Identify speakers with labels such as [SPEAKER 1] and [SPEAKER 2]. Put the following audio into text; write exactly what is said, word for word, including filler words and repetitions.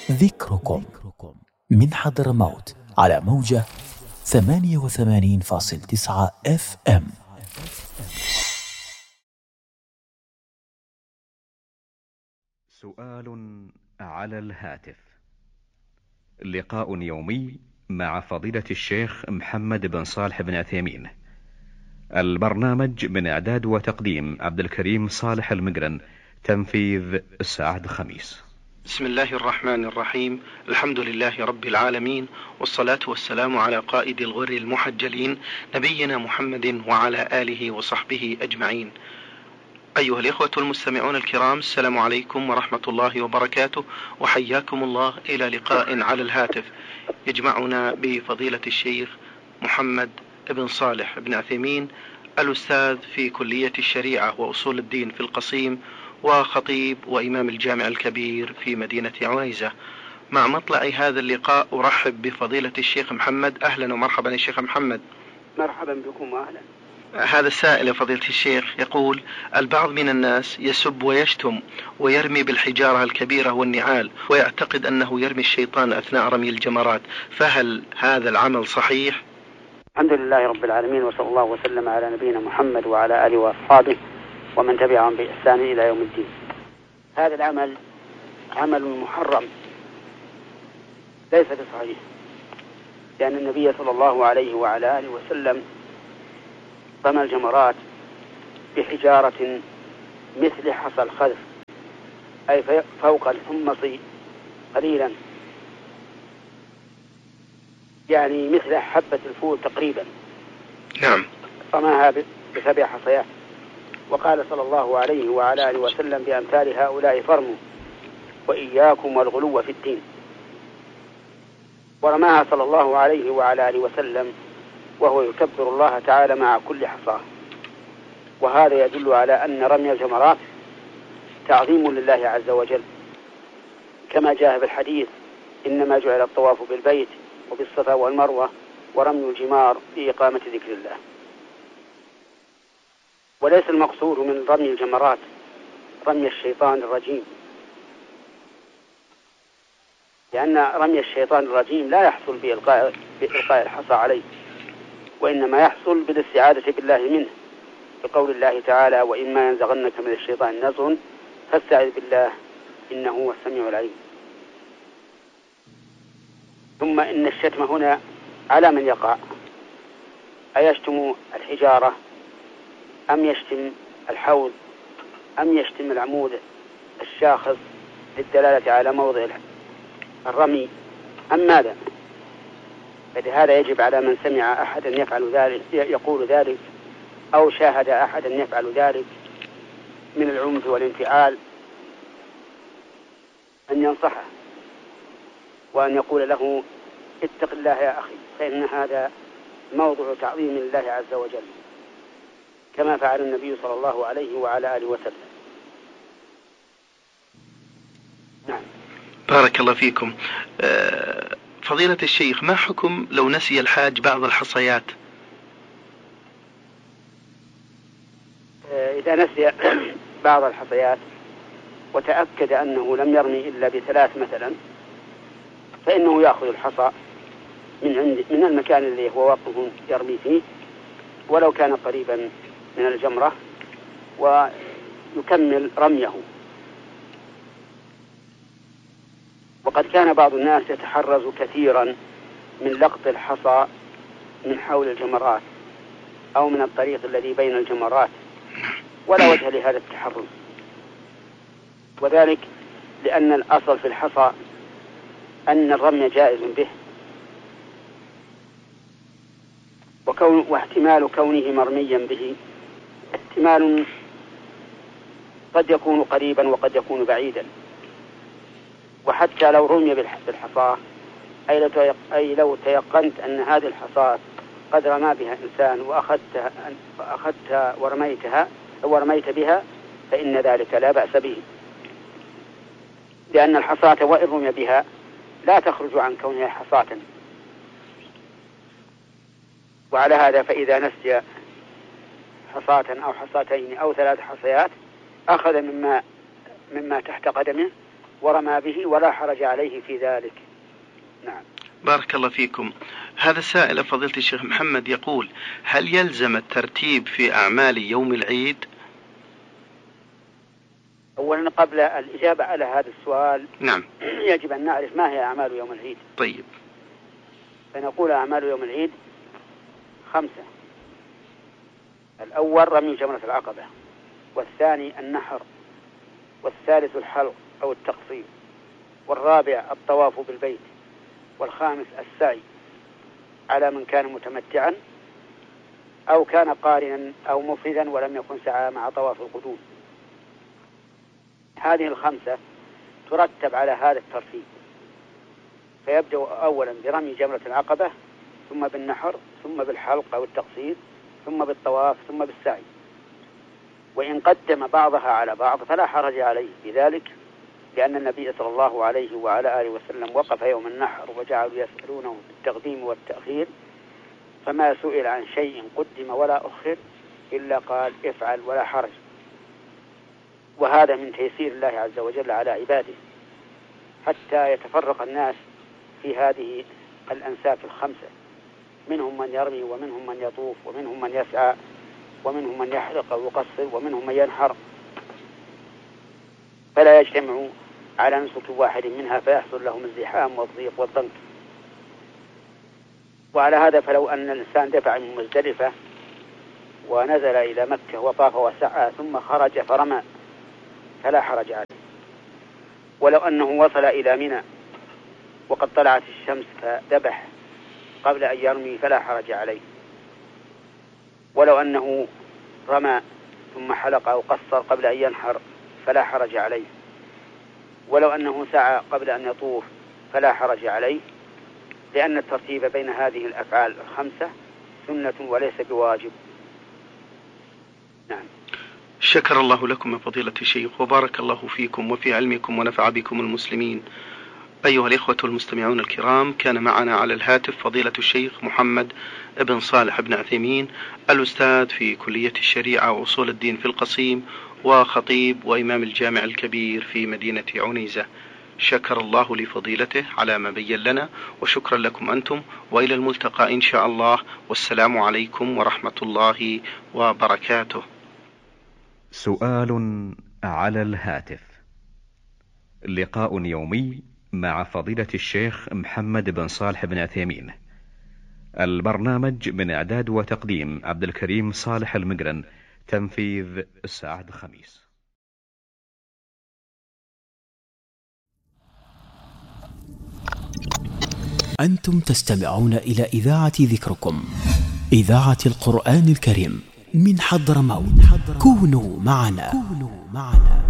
[SPEAKER 1] ذكركم من حضرموت على موجة ثمانية وثمانين فاصل تسعة اف ام.
[SPEAKER 2] سؤال على الهاتف. لقاء يومي مع فضيلة الشيخ محمد بن صالح بن عثيمين. البرنامج من إعداد وتقديم عبد الكريم صالح المقرن. تنفيذ سعد خميس.
[SPEAKER 3] بسم الله الرحمن الرحيم. الحمد لله رب العالمين، والصلاة والسلام على قائد الغر المحجلين نبينا محمد وعلى آله وصحبه أجمعين. أيها الإخوة المستمعون الكرام، السلام عليكم ورحمة الله وبركاته، وحياكم الله إلى لقاء على الهاتف يجمعنا بفضيلة الشيخ محمد بن صالح بن عثيمين، الأستاذ في كلية الشريعة وأصول الدين في القصيم، وخطيب وإمام الجامع الكبير في مدينة عنيزة. مع مطلع هذا اللقاء أرحب بفضيلة الشيخ محمد. أهلا ومرحبا يا شيخ محمد.
[SPEAKER 4] مرحبا بكم وأهلا.
[SPEAKER 3] هذا السائل يا فضيلة الشيخ يقول: البعض من الناس يسب ويشتم ويرمي بالحجارة الكبيرة والنعال، ويعتقد أنه يرمي الشيطان أثناء رمي الجمرات، فهل هذا العمل صحيح؟
[SPEAKER 4] الحمد لله رب العالمين، وصلى الله وسلم على نبينا محمد وعلى آله وأصحابه ومن تبعهم بإحسان إلى يوم الدين. هذا العمل عمل محرم ليس بصحيح، لأن النبي صلى الله عليه وعلى آله وسلم رمى الجمرات بحجارة مثل حصى الخذف، أي فوق الحمص قليلا، يعني مثل حبة الفول تقريبا.
[SPEAKER 3] نعم.
[SPEAKER 4] رماها بسبع حصيات، وقال صلى الله عليه وعلى آله وسلم: بأمثال هؤلاء فرموا وإياكم والغلو في الدين. ورماها صلى الله عليه وعلى آله وسلم وهو يكبر الله تعالى مع كل حصاه، وهذا يدل على أن رمي الجمرات تعظيم لله عز وجل، كما جاء في الحديث: إنما جعل الطواف بالبيت وبالصفا والمروة ورمي الجمار لإقامة ذكر الله. وليس المقصود من رمي الجمرات رمي الشيطان الرجيم، لأن رمي الشيطان الرجيم لا يحصل بإلقاء, بإلقاء الحصى عليه، وإنما يحصل بالاستعاذة بالله منه، بقول الله تعالى: وإما ينزغنك من الشيطان نزغ فاستعذ بالله إنه هو السميع العليم. ثم إن الشتم هنا على من يقع، أيشتم الحجارة أم يشتم الحوض أم يشتم العمود الشاخص للدلالة على موضع الرمي أم ماذا؟ فلهذا يجب على من سمع أحدا يفعل ذلك يقول ذلك أو شاهد أحدا يفعل ذلك من العنف والانفعال أن ينصحه، وأن يقول له: اتق الله يا أخي، فإن هذا موضع تعظيم لله عز وجل، كما فعل النبي صلى الله عليه وعلى آله وسلم. نعم.
[SPEAKER 3] بارك الله فيكم. فضيلة الشيخ، ما حكم لو نسي الحاج بعض الحصيات؟
[SPEAKER 4] إذا نسي بعض الحصيات وتأكد أنه لم يرمي إلا بثلاث مثلا، فإنه يأخذ الحصى من عند من المكان الذي هو وقته يرمي فيه، ولو كان قريبا من الجمرة، ويكمل رميه. وقد كان بعض الناس يتحرز كثيرا من لقط الحصى من حول الجمرات أو من الطريق الذي بين الجمرات، ولا وجه لهذا التحرز، وذلك لأن الأصل في الحصى أن الرمي جائز به، وكون واحتمال كونه مرميا به احتمال قد يكون قريبا وقد يكون بعيدا. وحتى لو رمي بالحصاة، أي لو تيقنت أن هذه الحصاة قد رمى بها إنسان وأخذتها, وأخذتها ورميتها ورميت بها، فإن ذلك لا بأس به، لأن الحصاة وإن رمي بها لا تخرج عن كونها حصاة. وعلى هذا فإذا نسي حصاة أو حصاتين أو ثلاث حصيات أخذ مما, مما تحت قدمه ورمى به ولا حرج عليه في ذلك. نعم.
[SPEAKER 3] بارك الله فيكم. هذا سائل فضيلة الشيخ محمد يقول: هل يلزم الترتيب في أعمال يوم العيد؟
[SPEAKER 4] أولا قبل الإجابة على هذا السؤال
[SPEAKER 3] نعم
[SPEAKER 4] يجب أن نعرف ما هي أعمال يوم العيد.
[SPEAKER 3] طيب.
[SPEAKER 4] فنقول أعمال يوم العيد خمسة: الأول رمي جمرة العقبة، والثاني النحر، والثالث الحلق أو التقصير، والرابع الطواف بالبيت، والخامس السعي على من كان متمتعا أو كان قارنا أو مفردا ولم يكن سعى مع طواف القدوم. هذه الخمسة ترتب على هذا الترتيب، فيبدأ أولا برمي جمرة العقبة، ثم بالنحر، ثم بالحلق أو التقصير، ثم بالطواف، ثم بالسعي. وإن قدم بعضها على بعض فلا حرج عليه بذلك، لأن النبي صلى الله عليه وعلى آله وسلم وقف يوم النحر وجعلوا يسألونه بالتقديم والتأخير، فما سئل عن شيء قدم ولا أخر إلا قال افعل ولا حرج. وهذا من تيسير الله عز وجل على عباده، حتى يتفرق الناس في هذه الأنساك الخمسة، منهم من يرمي، ومنهم من يطوف، ومنهم من يسعى، ومنهم من يحلق أو يقصر، ومنهم من ينحر، فلا يجتمعوا على نسك واحد منها فيحصل لهم الزحام والضيق والضنك. وعلى هذا فلو أن الإنسان دفع من مزدلفة ونزل إلى مكة وطاف وسعى ثم خرج فرمى فلا حرج عليه. ولو أنه وصل إلى منى وقد طلعت الشمس فذبح قبل أن يرمي فلا حرج عليه. ولو أنه رمى ثم حلق أو قصر قبل أن ينحر فلا حرج عليه. ولو أنه سعى قبل أن يطوف فلا حرج عليه، لأن الترتيب بين هذه الأفعال الخمسة سنة وليس بواجب. نعم.
[SPEAKER 3] شكر الله لكم يا فضيلة الشيخ، وبارك الله فيكم وفي علمكم ونفع بكم المسلمين. أيها الإخوة المستمعون الكرام، كان معنا على الهاتف فضيلة الشيخ محمد بن صالح بن عثيمين، الأستاذ في كلية الشريعة وأصول الدين في القصيم، وخطيب وإمام الجامع الكبير في مدينة عنيزة. شكر الله لفضيلته على ما بين لنا، وشكرا لكم أنتم، وإلى الملتقى إن شاء الله، والسلام عليكم ورحمة الله وبركاته.
[SPEAKER 2] سؤال على الهاتف. لقاء يومي مع فضيلة الشيخ محمد بن صالح بن عثيمين. البرنامج من إعداد وتقديم عبد الكريم صالح المقرن. تنفيذ سعد خميس.
[SPEAKER 1] أنتم تستمعون إلى إذاعة ذكركم، إذاعة القرآن الكريم من حضرموت. كونوا معنا. كونوا معنا.